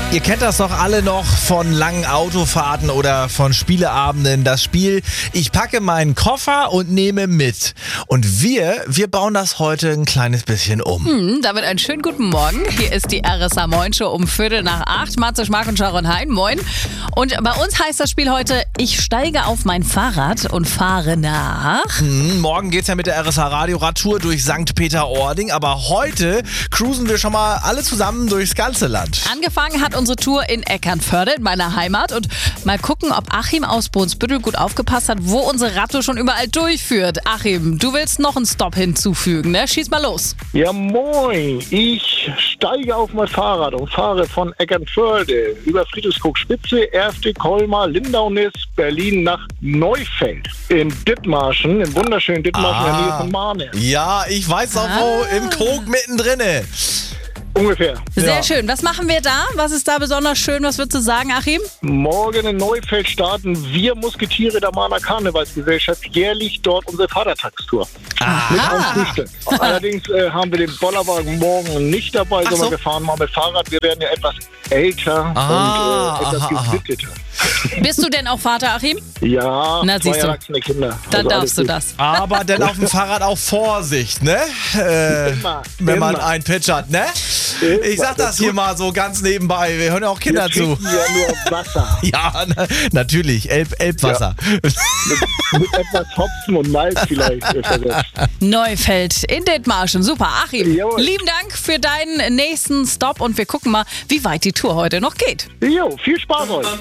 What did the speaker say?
Ihr kennt das doch alle noch von langen Autofahrten oder von Spieleabenden. Das Spiel, ich packe meinen Koffer und nehme mit. Und wir bauen das heute ein kleines bisschen um. Damit einen schönen guten Morgen. Hier ist die RSA Moin Show um 7:45. Matze Schmack und Sharon Hein, moin. Und bei uns heißt das Spiel heute, ich steige auf mein Fahrrad und fahre nach. Morgen geht's ja mit der RSA Radioradtour durch St. Peter-Ording. Aber heute cruisen wir schon mal alle zusammen durchs ganze Land. Angefangen hat unsere Tour in Eckernförde, in meiner Heimat. Und mal gucken, ob Achim aus Brunsbüttel gut aufgepasst hat, wo unsere Radtour schon überall durchführt. Achim, du willst noch einen Stopp hinzufügen, ne? Schieß mal los. Ja, moin. Ich steige auf mein Fahrrad und fahre von Eckernförde über Friedrichskoog-Spitze, Erfte, Colmar, Lindaunis, Berlin nach Neufeld. In Dithmarschen, im wunderschönen Dithmarschen in der Nähe von Mahne. Ja, ich weiß auch wo, im Krog mittendrin. Ungefähr. Sehr schön. Was machen wir da? Was ist da besonders schön? Was würdest du sagen, Achim? Morgen in Neufeld starten wir Musketiere der Mahner Karnevalsgesellschaft jährlich dort unsere Vatertagstour. Mit einem Frühstück. Allerdings haben wir den Bollerwagen morgen nicht dabei, sondern wir fahren mal mit Fahrrad. Wir werden ja etwas älter und etwas gesitteter. Bist du denn auch Vater, Achim? Ja, Na, 2 siehst du. erwachsene Kinder. Dann Also darfst du alles das. Aber dann auf dem Fahrrad auch Vorsicht, ne? Wenn man einen Pitch hat, ne? Ich sag das hier mal so ganz nebenbei. Wir hören ja auch Kinder Wir zu. trinken ja nur Wasser. Ja, natürlich. Elbwasser. Mit etwas Hopfen und Malz vielleicht. Neufeld in Dithmarschen. Super, Achim. Jawohl. Lieben Dank für deinen nächsten Stop und wir gucken mal, wie weit die Tour heute noch geht. Jo, viel Spaß euch.